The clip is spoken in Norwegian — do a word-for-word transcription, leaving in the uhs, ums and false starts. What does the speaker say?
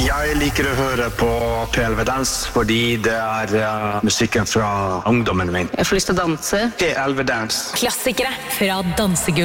Jeg liker å høre på P L V Dans fordi det er uh, musikken fra ungdommen min. Jeg får lyst til å danse. P L V Dans. Klassikere fra Dansegulvet.